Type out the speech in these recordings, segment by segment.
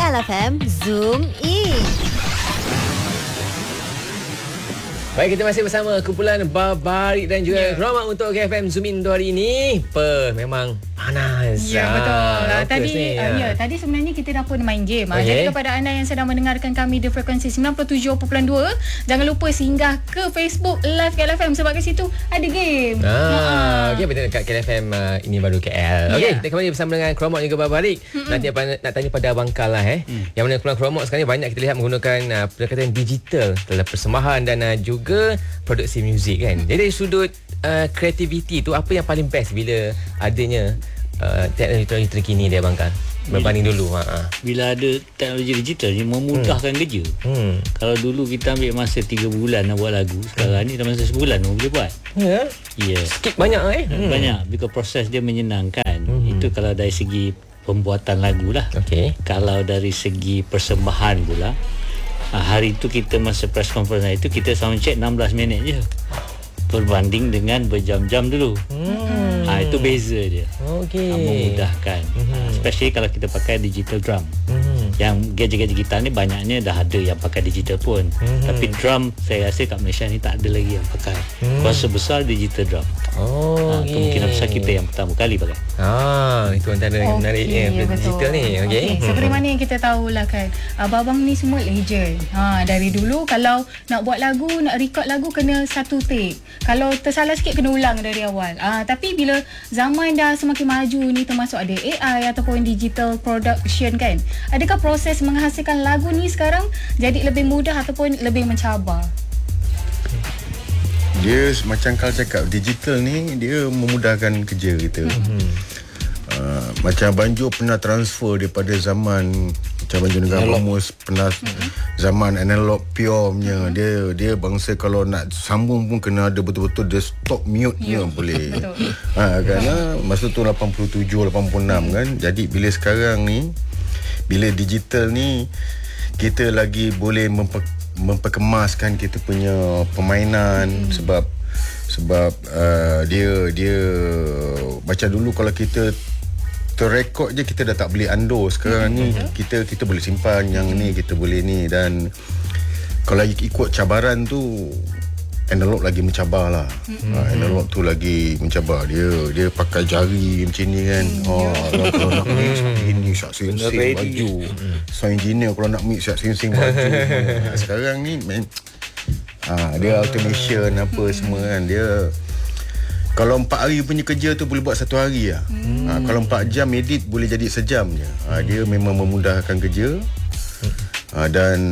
LFM Zoom In. Baik, kita masih bersama kumpulan Barbarik dan juga Kromak untuk KFM Zoom In untuk hari ini. Memang panas. Ya, betul. Tadi sebenarnya kita dah pun main game. Jadi kepada anda yang sedang mendengarkan kami di frekuensi 97.2, jangan lupa singgah ke Facebook Live KLFM sebab kat situ ada game. Okey, betul dekat KLFM ini baru KL. Okey, kita kembali bersama dengan Kromak juga Barbarik. Nanti nak tanya pada Abang Kal lah Yang mana Kromak sekarang ni banyak kita lihat menggunakan pendekatan digital dalam persembahan dan juga produksi muzik kan. Jadi dari sudut kreativiti tu, apa yang paling best bila adanya teknologi terkini dia Abang Kal berbanding dulu? Bila ada teknologi digital ni memudahkan kerja. Kalau dulu kita ambil masa 3 bulan nak buat lagu, sekarang ni dalam masa sebulan pun boleh buat. Sikit banyak banyak, because proses dia menyenangkan. Itu kalau dari segi pembuatan lagu lah. Kalau dari segi persembahan pula, hari tu kita masa press conference itu kita sound check 16 minit je berbanding dengan berjam-jam dulu. Itu beza dia. Memudahkan. Especially kalau kita pakai digital drum. Yang gadget-gadget kita ni banyaknya dah ada yang pakai digital pun. Tapi drum saya rasa kat Malaysia ni tak ada lagi yang pakai. Kuasa besar digital drum. Kemungkinan besar kita yang pertama kali pakai. Itu antara yang menariknya digital ni. Seperti mana yang kita tahulah kan, abang-abang ni semua legend. Dari dulu kalau nak buat lagu, nak record lagu kena satu take. Kalau tersalah sikit kena ulang dari awal. Tapi bila zaman dah semakin maju ni, termasuk ada AI ataupun digital production kan, adakah proses menghasilkan lagu ni sekarang jadi lebih mudah ataupun lebih mencabar? Dia macam Kal cakap, digital ni dia memudahkan kerja kita. Macam Banjo pernah transfer daripada zaman macam Banjo Negara Bamus, pernah zaman analog pure punya. Dia bangsa kalau nak sambung pun kena ada betul-betul dia stop mute-nya boleh. Kerana masa tu 87 86 kan. Jadi bila sekarang ni, bila digital ni, kita lagi boleh memperkemaskan kita punya permainan. Sebab dia macam dulu kalau kita terrekod je kita dah tak boleh undo. Sekarang ni kita boleh simpan yang ni, kita boleh ni. Dan kalau ikut cabaran tu, analog lagi mencabar lah. Analog tu lagi mencabar. Dia pakai jari macam ni kan. Kalau nak mix ini siap sing-sing baju. Sound engineer kalau nak mix siap sing-sing baju. Sekarang ni dia automation apa semua kan. Dia kalau 4 hari punya kerja tu boleh buat 1 hari lah. Kalau 4 jam edit boleh jadi sejam je. Dia memang memudahkan kerja. Dan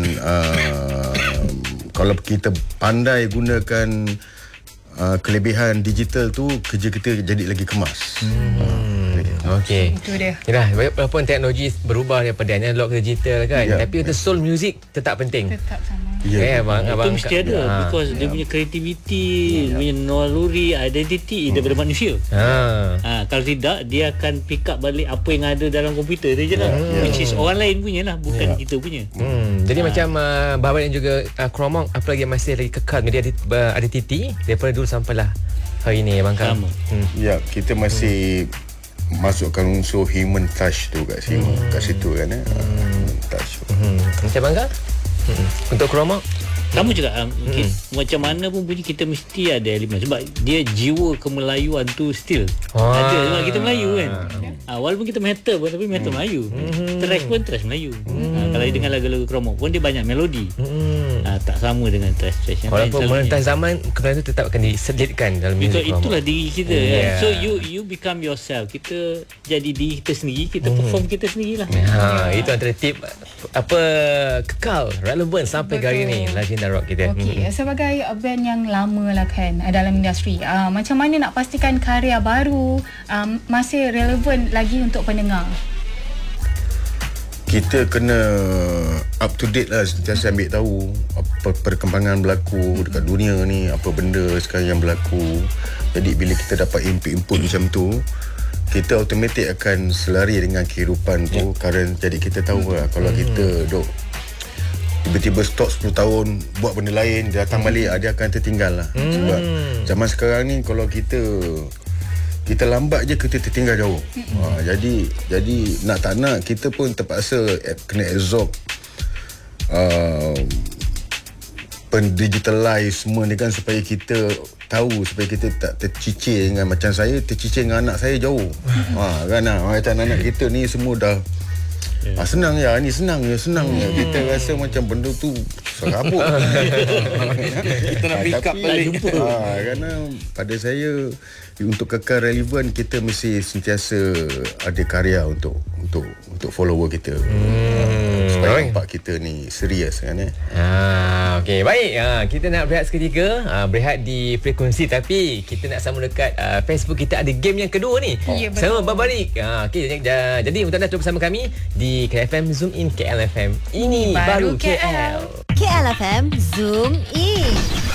kalau kita pandai gunakan kelebihan digital tu, kerja kita jadi lagi kemas. Itu dia. Yalah, walaupun teknologi berubah daripada analog ke digital kan, tapi the soul music tetap penting. Tetap sama. Itu mesti ada, because dia punya kreativiti, punya naluri, identiti daripada manusia. Kalau tidak, dia akan pick up balik apa yang ada dalam komputer tu je lah. Which is orang lain punya lah, bukan kita punya. Jadi macam Barbarik dan juga Kromak, apa lagi yang masih lagi kekal dia ada titi daripada dulu sampailah hari ni Abang Kal? Kita masih masukkan unsur human touch tu kat sini, kat situ kan. Touch. Macam Abang Kal? Untuk Kromak sama juga. Macam mana pun bunyi kita mesti ada elemen, sebab dia jiwa kemelayuan tu still ada. Sebab kita Melayu kan. Walaupun kita metal pun, tapi metal Melayu. Trash pun trash Melayu. Kalau dengan lagu-lagu Kromak pun dia banyak melodi. Tak sama dengan trash yang lain. Walaupun melintas zaman, kemudian tu tetap akan diselitkan dalam muzik Kromak. Itulah diri kita kan. So you become yourself. Kita jadi diri kita sendiri, kita perform kita sendirilah. Itu antara tip apa kekal relevan sampai hari ni Legenda Rock kita. Sebagai band yang lama lah kan dalam industri, macam mana nak pastikan karya baru masih relevan lagi untuk pendengar? Kita kena up to date lah, sentiasa ambil tahu apa perkembangan berlaku dekat dunia ni, apa benda sekarang yang berlaku. Jadi bila kita dapat input macam tu, kita automatik akan selari dengan kehidupan tu current. Jadi kita tahu lah, kalau kita duk tiba-tiba stop 10 tahun buat benda lain, dia datang balik, dia akan tertinggal lah. Sebab zaman sekarang ni kalau kita kita lambat je kita tertinggal jauh. Jadi nak tak nak kita pun terpaksa kena absorb pendigitalize semua ni kan, supaya kita tahu, supaya kita tak tercicir dengan, macam saya tercicir dengan anak saya jauh. Kan macam anak kita ni semua dah senang ya, ni senang ya. Kita rasa macam benda tu serabut. Kita nak pick up balik. Kerana pada saya, untuk kekal relevan, kita mesti sentiasa ada karya untuk follower kita. Supaya nampak kita ni serius kan. Okey, baik. Kita nak berehat seketika, berehat di frekuensi, tapi kita nak sama dekat Facebook. Kita ada game yang kedua ni. Sama Babarik. Okey, jadi untuk anda terus bersama kami di KLFM Zoom In KLFM. Ini baru KL. KLFM Zoom In.